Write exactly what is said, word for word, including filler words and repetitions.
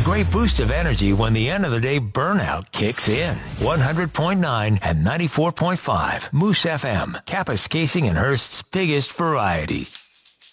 great boost of energy when the end of the day burnout kicks in. one hundred point nine and ninety-four point five Moose F M, Kapuskasing and Hearst's biggest variety.